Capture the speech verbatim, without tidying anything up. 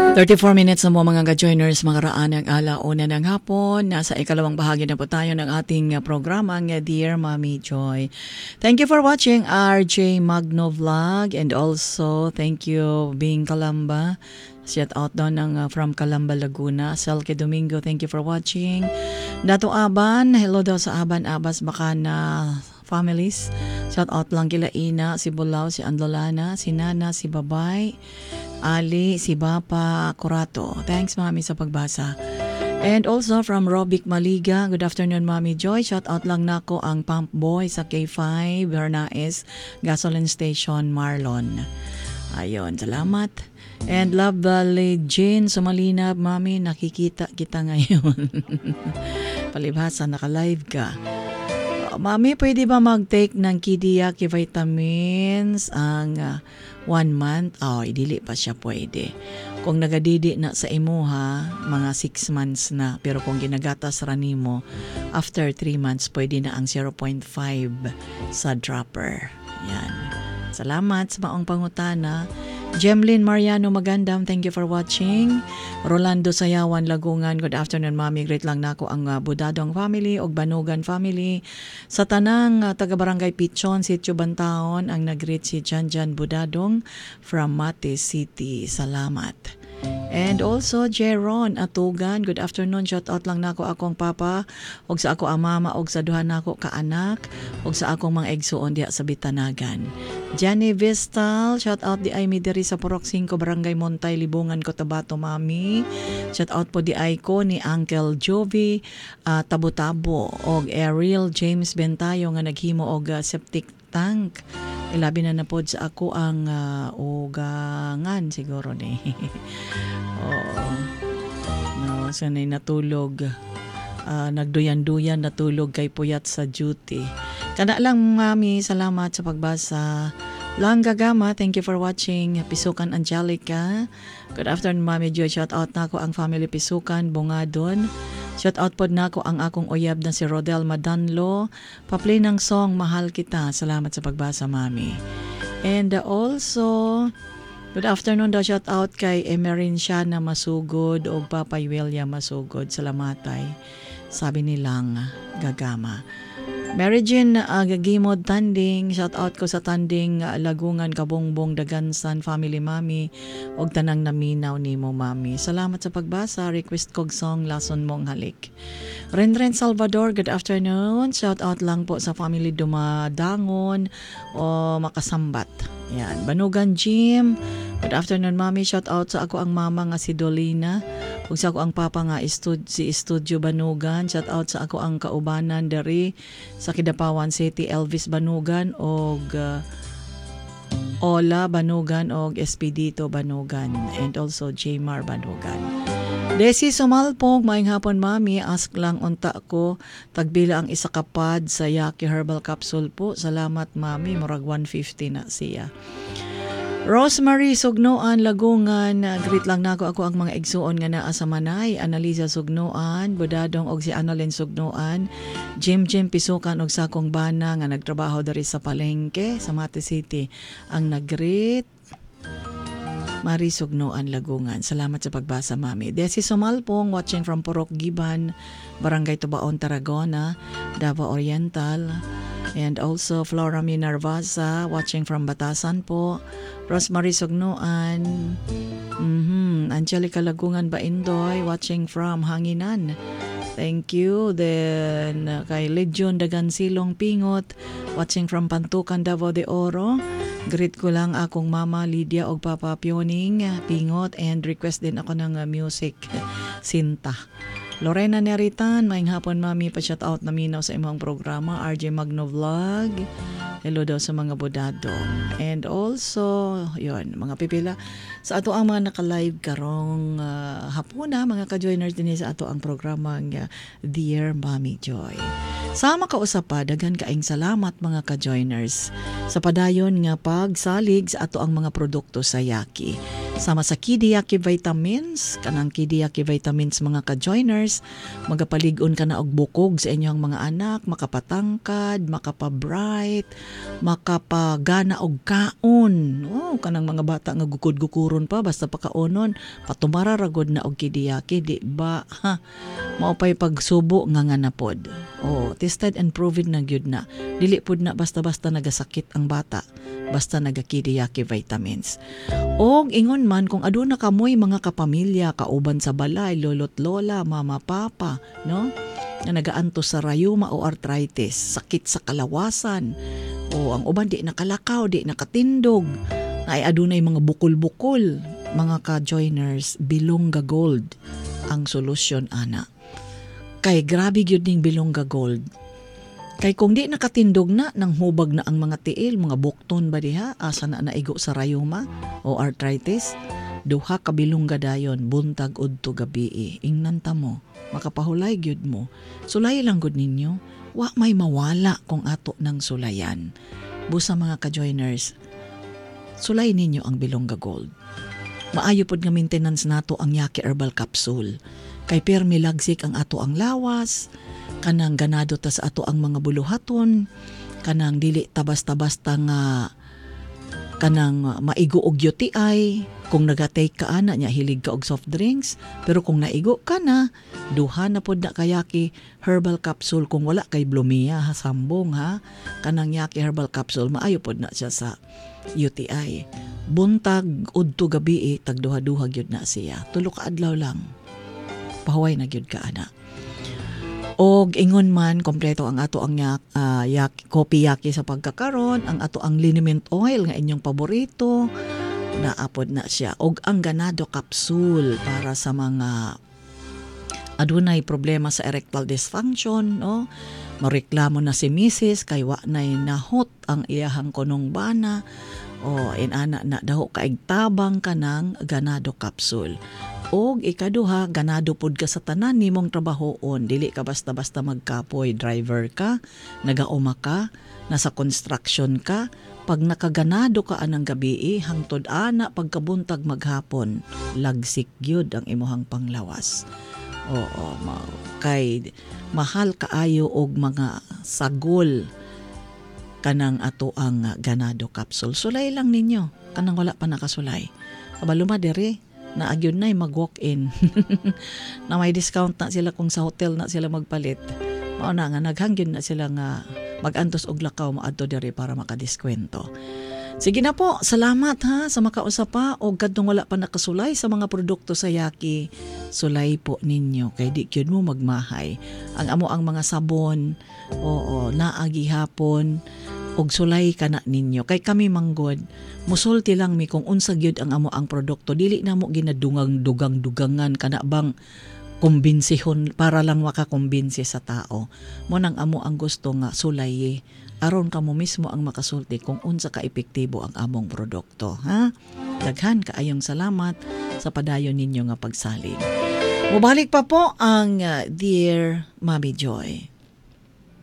thirty-four minutes na mo mga ka-joiners, mga raan ng alauna ng hapon. Nasa ikalawang bahagi na po tayo ng ating programa ng Dear Mommy Joy. Thank you for watching R J Magno Vlog, and also thank you Bing Calamba. Shout out doon ng uh, from Calamba, Laguna. Selke Domingo, thank you for watching. Dato Aban, hello daw sa Aban Abas Bacana families. Shout out lang kila Ina, si Bulao, si Andolana, si Nana, si Babay, Ali, si Bapa Curato. Thanks Mami sa pagbasa. And also from Robic Maliga, good afternoon Mami Joy. Shout out lang nako ang Pump Boy sa K five Bernaes Gasoline Station, Marlon. Ayon, salamat. And Love Valley Jane Sumalinab, Mami, nakikita kita ngayon. Palibhasa, naka-live ka. Mami, pwede ba mag-take ng Kidiaki vitamins ang uh, one month? Oh, idili pa siya pwede. Kung nagadidi na sa imuha, mga six months na. Pero kung ginagatas rani mo, after three months, pwede na ang zero point five sa dropper. Yan. Salamat sa maong pangutana. Jemlyn Mariano Magandam, thank you for watching. Rolando Sayawan Lagungan, good afternoon Mami. Great lang nako ang uh, Budadong family o Banugan family. Sa tanang uh, taga-barangay Pichon, Sitio Bantaon, ang nag-greet si Janjan Budadong from Mate City. Salamat. And also Jeron Atugan, good afternoon. Shout out lang nako akong papa og sa ako ang mama og sa duha nako ka anak og sa akong mga igsuon diha sa Bitanagan. Jenny Vistal, shout out di ay mi diri sa Purok five Barangay Montay Libungan Cotabato Mami. Shout out po di ay ko ni Uncle Jovi uh, Tabo-Tabo og Ariel James Bentayo nga naghimo og uh, septic tank. Ilabi na na po sa ako ang uh, ugangan siguro ni. Oo. No, sanay natulog. Uh, nagduyan-duyan natulog kay puyat sa duty. Kana lang Mami, salamat sa pagbasa. Lang Gagama, thank you for watching. Pisukan Angelica, good afternoon Mami Joy. Shout out na ako ang family Pisukan Bungadon. Shout out pod na ako ang akong uyab na si Rodel Madanlo. Pa-play ng song Mahal Kita. Salamat sa pagbasa Mami. And uh, also good afternoon daw, shout out kay Emerin Shana Masugod o Papay William Masugod. Salamatay. Sabi nilang Gagama. Mary Jean uh, Gagimod Tanding, shout out ko sa Tanding uh, Lagungan Kabongbong Dagansan family Mami og tanang naminaw nimo Mami. Salamat sa pagbasa. Request kog song Lason Mong Halik. Renren Salvador, good afternoon. Shout out lang po sa family Dumadangon o Makasambat. Yan, Banugan Jim. Good afternoon Mami. Shout out sa ako ang mama nga si Dolina. Ug sa ako ang papa nga istud, si Studio Banugan. Shout out sa ako ang kaubanan dari sa Kidapawan City, Elvis Banugan og uh, Ola Banugan og Espedito Banugan, and also Jmar Banugan. Desi Sumalpong, maayong hapon Mami. Ask lang unta ko tagbila ang isa kapad sa Yaki Herbal Capsule po. Salamat Mami, murag one fifty na siya. Rosemary Sugnoan Lagungan, greet lang nako ako ang mga igsuon nga naa sa Manay. Analisa Sugnoan, Budadong og si Annalyn Sugnoan, Jim Jim Pisukan og sakong bana nga nagtrabaho diri sa Palengke sa Mate City ang nag-greet. Mari Sugnoan Lagungan, salamat sa pagbasa Mami. Desi Sumalpong, watching from Purok Giban, Barangay Tubaon, Tarragona, Davao Oriental. And also Flora Minarvasa, watching from Batasan po. Rosemary Sugnoan, mm-hmm. Angelica Lagungan Baindoy, watching from Hanginan. Thank you. Then uh, kay Legion Dagan Silong Pingot, watching from Pantukan, Davao de Oro. Greet ko lang akong mama Lydia og papa Pioning Pingot, and request din ako ng uh, music Sinta. Lorena Neritan, maayong hapon Mami, pa-shout out na minaw sa imong programa, R J Magno Vlog. Hello daw sa mga bodado. And also, yun, mga pipila, sa ato ang mga naka-live karong uh, hapuna, mga ka-joiners din sa ato ang programa ng uh, Dear Mommy Joy. Sama ka usapa, daghan kaing salamat mga ka-joiners sa padayon nga pagsalig sa ato ang mga produkto sa Yaki. sama sa Kidiyaki Vitamins, kanang Kidiyaki Vitamins mga ka-joiners, magapalig-on ka na og bukog sa inyong mga anak, makapatangkad, makapabright, makapagana og kaon. Oh, kanang mga bata nga gukod-gukuron pa basta pakaonon, patumara ragod na og Kidiyaki, di ba? Ha, maupay pagsubo nga nga na pod. Oh, tested and proven na gyud na. Dili pod na basta-basta nagasakit ang bata, basta naga-Kidiyaki Vitamins. Og ingon man kung aduna kamoy mga kapamilya kauban sa balay, lolo't lola, mama, papa, no? Na nagaanto sa rayuma o arthritis, sakit sa kalawasan, o ang uban di nakalakaw, di nakatindog, ay adunay mga bukol-bukol, mga ka-joiners, Bilongga Gold ang solusyon ana. Kay grabe gyud ning Bilongga Gold. Kay kung di nakatindog na, nang hubag na ang mga tiil, mga bukton ba diha, asa na naigo sa rayuma o arthritis, duha ka bilongga dayon, buntag udto gabi. Ingnan ta mo, makapahulay gyud mo. Sulay lang gud ninyo, wa may mawala kung ato ng sulayan. Busa mga ka-joiners, sulay ninyo ang Bilongga Gold. Maayo pod nga maintenance nato ang Yaki Herbal Capsule. Kay permi lagsik ang ato ang lawas, kanang ganado ta sa ato ang mga buluhaton, kanang dili tabas-tabasta nga kanang maigo og U T I, kung nagatake ka ana nya hilig ka og soft drinks, pero kung naigo ka na, duha na pod na kayaki herbal capsule. Kung wala kay blumia ha, sambong ha, kanang Yaki Herbal Capsule maayo pod na siya sa U T I. Buntag udto gabi tagduha-duha gyud na siya. Tulo ka adlaw lang, pahuway na gyud ka ana. Og ingon man kompleto ang ato ang yak, uh, yak, kopi yaki sa pagkakaron, ang ato ang liniment oil nga inyong paborito, naapod na siya. Og ang ganado capsule para sa mga adunay problema sa erectile dysfunction, no? Mareklamo na si misis kay wa nay nahot ang iyahang kunong bana, o inana na daho kaig tabang kanang ganado capsule. Og ikaduha, ganado pod ka sa tanan nimong trabahoon, dili ka basta-basta magkapoy, driver ka, nagauma ka, nasa construction ka, pag nakaganado ka anang gabi, hangtod ana pagkabuntag maghapon, lagsik gyud ang imuhang panglawas. Oo, ma- kay mahal kaayo og mga sagol kanang ato ang ganado capsule. Sulay lang ninyo, kanang wala pa nakasulay. Kabaluma dere, na agyon na mag-walk-in. Na may discount na sila kung sa hotel na sila magpalit. Mao na nga, naghangyon na sila nga mag-antos og lakaw maadto diri para makadiskwento. Sige na po, salamat ha sa makausap pa o kadtong wala pa nakasulay sa mga produkto sa Yaki. Sulay po ninyo kay di gyud mo magmahay. Ang amo ang mga sabon, oo, naagi hapon og sulay ka na ninyo. Kay kami manggod, musulti lang mi kung unsa gyud ang amo ang produkto, dili na mo ginadungang dugang-dugangan kana bang kumbinsihon para lang makakumbinsi sa tao. Mo nang amo ang gusto nga sulay, aron ka mo mismo ang makasulti kung unsa ka epektibo ang among produkto, ha? Daghan kaayong salamat sa padayon ninyo nga pagsalig. Mubalik pa po ang uh, Dear Mommy Joy.